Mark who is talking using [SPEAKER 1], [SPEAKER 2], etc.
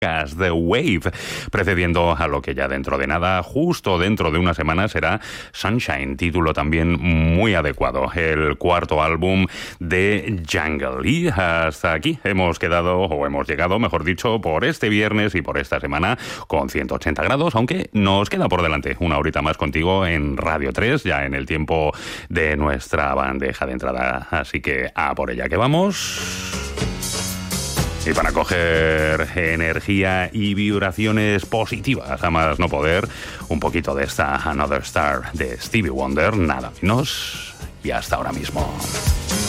[SPEAKER 1] The Wave, precediendo a lo que ya dentro de nada, justo dentro de una semana, será Sunshine, título también muy adecuado, el cuarto álbum de Jungle. Y hasta aquí hemos llegado, mejor dicho, por este viernes y por esta semana con 180 grados, aunque nos queda por delante una horita más contigo en Radio 3, ya en el tiempo de nuestra bandeja de entrada. Así que a por ella que vamos. Y para coger energía y vibraciones positivas, a más no poder, un poquito de esta Another Star de Stevie Wonder, nada menos, y hasta ahora mismo.